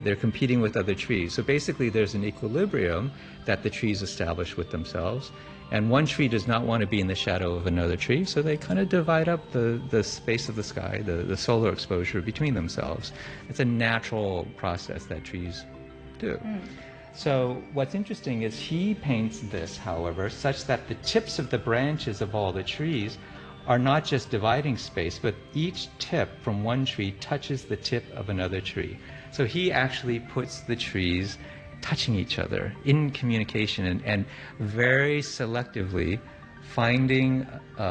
They're competing with other trees. So basically there's an equilibrium that the trees establish with themselves. And one tree does not want to be in the shadow of another tree, so they kind of divide up the space of the sky, the solar exposure between themselves. It's a natural process that trees do. So what's interesting is he paints this, however, such that the tips of the branches of all the trees are not just dividing space, but each tip from one tree touches the tip of another tree. So he actually puts the trees touching each other in communication and very selectively finding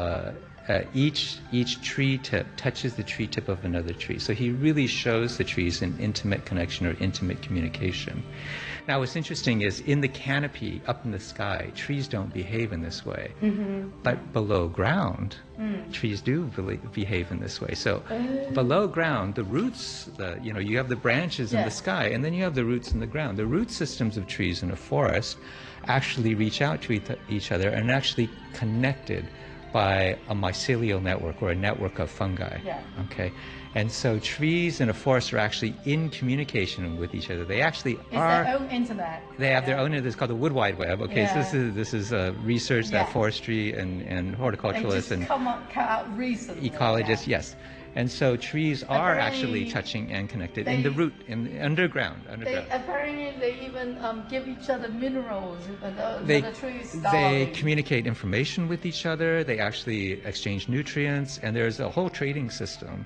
each tree tip touches the tree tip of another tree. So he really shows the trees an intimate connection or intimate communication. Now what's interesting is in the canopy up in the sky, trees don't behave in this way. But below ground, trees do behave in this way. So below ground, the roots, you have the branches in the sky, and then you have the roots in the ground. The root systems of trees in a forest actually reach out to each other and actually connected by a mycelial network or a network of fungi. Okay, and so trees in a forest are actually in communication with each other. They actually are. Their own internet. They have their own. It's called the Wood Wide Web. Okay, so this is research that forestry and horticulturalists and come out recently. Ecologists, yes. And so trees are actually touching and connected in the root, in the underground. Apparently, they even give each other minerals. The trees they communicate information with each other. They actually exchange nutrients, and there's a whole trading system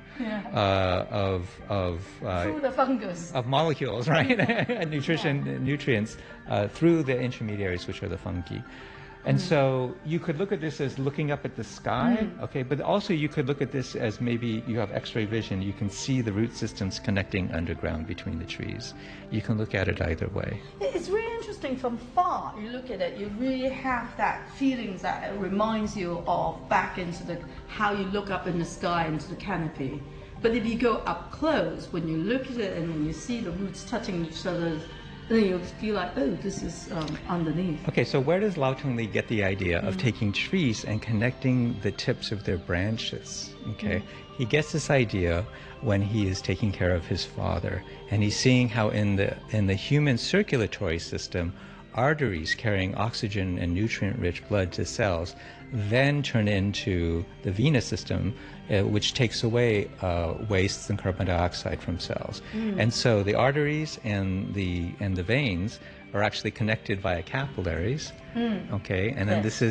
through the fungus of molecules, right? And nutrients through the intermediaries, which are the fungi. And so you could look at this as looking up at the sky, okay, but also you could look at this as maybe you have X-ray vision. You can see the root systems connecting underground between the trees. You can look at it either way. It's really interesting from far. You look at it, you really have that feeling that it reminds you of back into how you look up in the sky into the canopy. But if you go up close, when you look at it and when you see the roots touching each other, then you feel like, oh, this is underneath. Okay, so where does Lao Tongli get the idea of taking trees and connecting the tips of their branches? Okay, he gets this idea when he is taking care of his father, and he's seeing how in the human circulatory system, arteries carrying oxygen and nutrient-rich blood to cells then turn into the venous system, which takes away wastes and carbon dioxide from cells. And so the arteries and the veins are actually connected via capillaries. Okay, and then this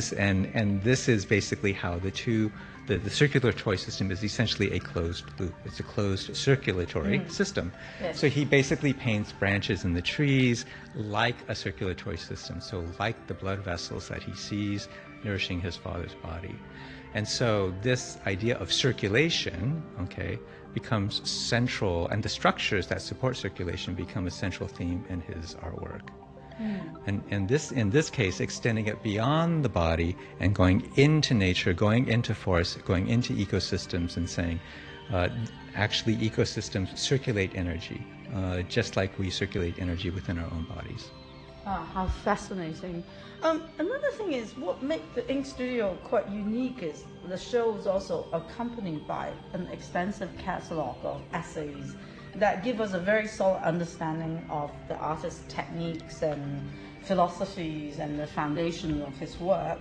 is basically how the circulatory system is essentially a closed loop. It's a closed circulatory system. So he basically paints branches in the trees like a circulatory system, so like the blood vessels that he sees nourishing his father's body. And so this idea of circulation, okay, becomes central, and the structures that support circulation become a central theme in his artwork. And in this case, extending it beyond the body and going into nature, going into forests, going into ecosystems, and saying, actually, ecosystems circulate energy, just like we circulate energy within our own bodies. How fascinating. Another thing is, what makes the Ink Studio quite unique is the show is also accompanied by an extensive catalog of essays that give us a very solid understanding of the artist's techniques and philosophies and the foundation of his work.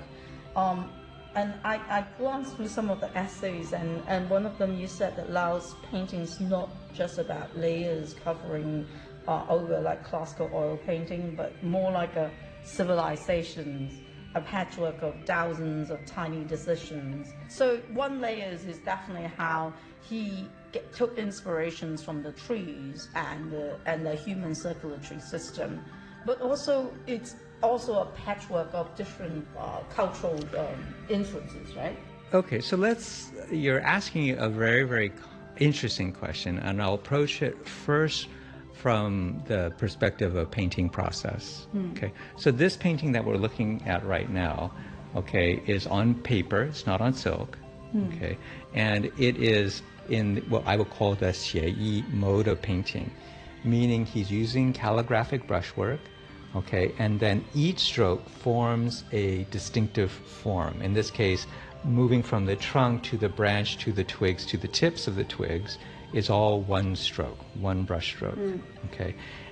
And I glanced through some of the essays, and one of them you said that Lao's painting's not just about layers covering over like classical oil painting, but more like a civilization, a patchwork of thousands of tiny decisions. So one layer is definitely how he took inspirations from the trees and the human circulatory system, but also it's also a patchwork of different cultural influences, right? Okay, so you're asking a very, very interesting question, and I'll approach it first from the perspective of painting process. Okay, so this painting that we're looking at right now, okay, is on paper. It's not on silk. Okay, and it is in what I would call the 写意 mode of painting, meaning he's using calligraphic brushwork. Okay, and then each stroke forms a distinctive form. In this case, moving from the trunk to the branch to the twigs to the tips of the twigs. is all one stroke, one brush stroke. Okay,